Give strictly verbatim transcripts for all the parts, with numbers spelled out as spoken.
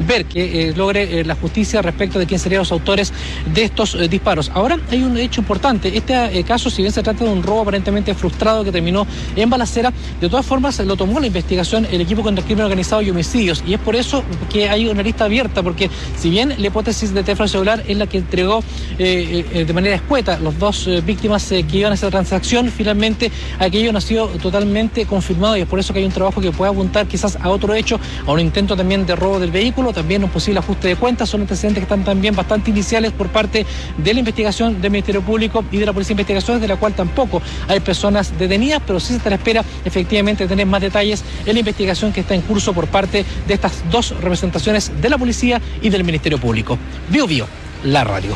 ver que eh, logre eh, la justicia respecto de quién serían los autores de estos eh, disparos. Ahora hay un hecho importante. Este eh, caso, si bien se trata de un robo aparentemente frustrado que terminó en balacera, de todas formas lo tomó la investigación el equipo contra el crimen organizado y homicidios, y es por eso que hay una lista abierta, porque si bien la hipótesis de teléfono celular es la que entregó eh, eh, de manera escueta los dos eh, víctimas eh, que iban a esa transacción, finalmente aquello no ha sido totalmente confirmado, y es por eso que hay un trabajo que puede apuntar quizás a otro hecho, a un intento también de robo del vehículo, también un posible ajuste de cuentas. Son antecedentes que están también bastante iniciales por parte de la investigación del Ministerio Público y de la Policía de Investigaciones, de la cual tampoco hay personas detenidas, pero sí se está a la espera efectivamente tener más detalles en la investigación que está en curso por parte de estas dos representaciones de la Policía y del Ministerio Público. Bio Bio, la radio.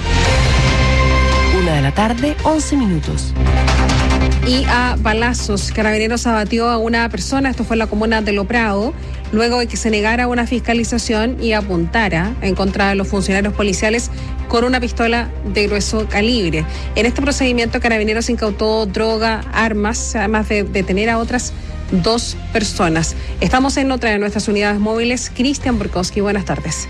Una de la tarde, once minutos. Y a balazos, Carabineros abatió a una persona, esto fue en la comuna de Loprado, luego de que se negara una fiscalización y apuntara en contra de los funcionarios policiales con una pistola de grueso calibre. En este procedimiento, Carabineros incautó droga, armas, además de detener a otras dos personas. Estamos en otra de nuestras unidades móviles. Cristian Borkowski, buenas tardes.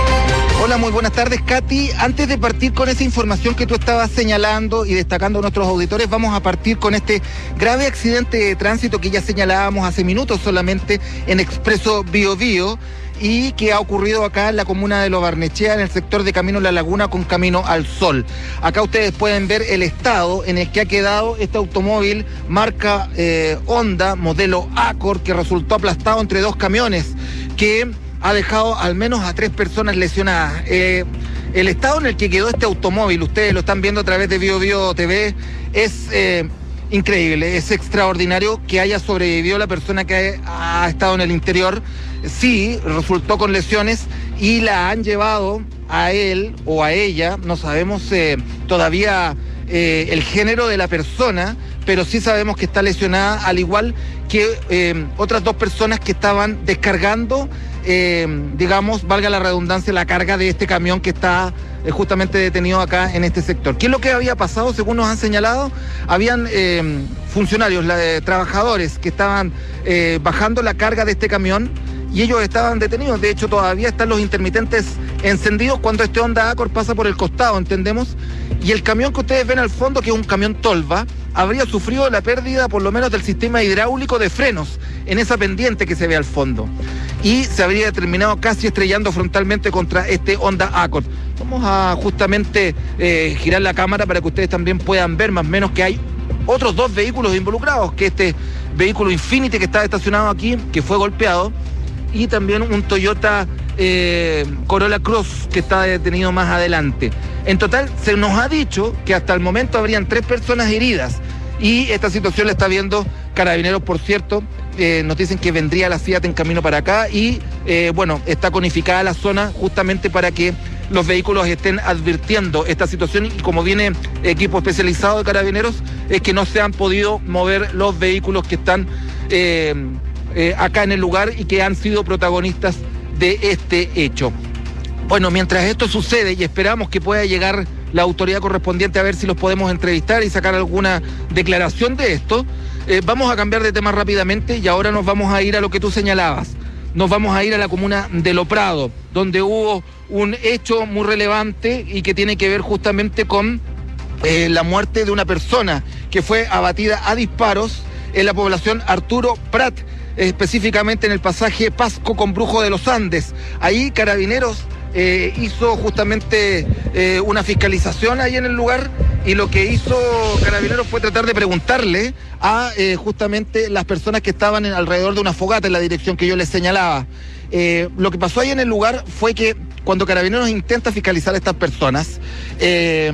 Hola, muy buenas tardes, Katy. Antes de partir con esa información que tú estabas señalando y destacando a nuestros auditores, vamos a partir con este grave accidente de tránsito que ya señalábamos hace minutos solamente en Expreso Bio Bio y que ha ocurrido acá en la comuna de Lo Barnechea, en el sector de Camino La Laguna con Camino al Sol. Acá ustedes pueden ver el estado en el que ha quedado este automóvil marca eh, Honda, modelo Accord, que resultó aplastado entre dos camiones, que ha dejado al menos a tres personas lesionadas. Eh, el estado en el que quedó este automóvil, ustedes lo están viendo a través de Bio Bio T V, es eh, increíble, es extraordinario que haya sobrevivido la persona que ha, ha estado en el interior. Sí, resultó con lesiones y la han llevado a él o a ella, no sabemos eh, todavía eh, el género de la persona, pero sí sabemos que está lesionada, al igual que eh, otras dos personas que estaban descargando, eh, digamos, valga la redundancia, la carga de este camión que está eh, justamente detenido acá en este sector. ¿Qué es lo que había pasado? Según nos han señalado, habían eh, funcionarios, la, eh, trabajadores que estaban eh, bajando la carga de este camión y ellos estaban detenidos. De hecho, todavía están los intermitentes encendidos cuando este Honda Accord pasa por el costado, entendemos. Y el camión que ustedes ven al fondo, que es un camión tolva, habría sufrido la pérdida por lo menos del sistema hidráulico de frenos en esa pendiente que se ve al fondo. Y se habría terminado casi estrellando frontalmente contra este Honda Accord. Vamos a justamente eh, girar la cámara para que ustedes también puedan ver más o menos que hay otros dos vehículos involucrados, que este vehículo Infiniti que está estacionado aquí, que fue golpeado, y también un Toyota eh, Corolla Cross que está detenido más adelante. En total, se nos ha dicho que hasta el momento habrían tres personas heridas y esta situación la está viendo Carabineros, por cierto. Eh, nos dicen que vendría la Fiat en camino para acá y, eh, bueno, está conificada la zona justamente para que los vehículos estén advirtiendo esta situación, y como viene equipo especializado de Carabineros, es que no se han podido mover los vehículos que están eh, eh, acá en el lugar y que han sido protagonistas de este hecho. Bueno, mientras esto sucede y esperamos que pueda llegar la autoridad correspondiente a ver si los podemos entrevistar y sacar alguna declaración de esto, eh, vamos a cambiar de tema rápidamente y ahora nos vamos a ir a lo que tú señalabas. Nos vamos a ir a la comuna de Loprado, donde hubo un hecho muy relevante y que tiene que ver justamente con eh, la muerte de una persona que fue abatida a disparos en la población Arturo Prat, específicamente en el pasaje Pasco con Brujo de los Andes. Ahí Carabineros eh, hizo justamente eh, una fiscalización ahí en el lugar, y lo que hizo Carabineros fue tratar de preguntarle a eh, justamente las personas que estaban en, alrededor de una fogata en la dirección que yo les señalaba. Eh, lo que pasó ahí en el lugar fue que cuando Carabineros intenta fiscalizar a estas personas, eh,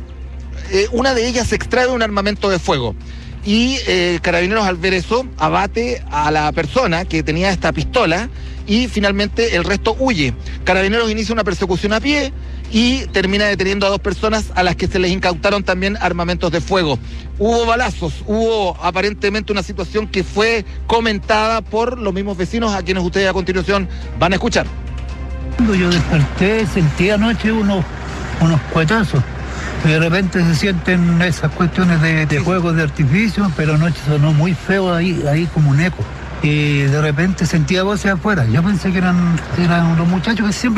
eh, una de ellas extrae un armamento de fuego. Y eh, Carabineros, al ver eso, abate a la persona que tenía esta pistola y finalmente el resto huye. Carabineros inicia una persecución a pie y termina deteniendo a dos personas a las que se les incautaron también armamentos de fuego. Hubo balazos, hubo aparentemente una situación que fue comentada por los mismos vecinos a quienes ustedes a continuación van a escuchar. Cuando yo desperté, sentí anoche unos, unos cuetazos. De repente se sienten esas cuestiones de, de juegos de artificio, pero anoche sonó muy feo ahí, ahí como un eco. Y de repente sentía voces afuera. Yo pensé que eran, eran los muchachos que siempre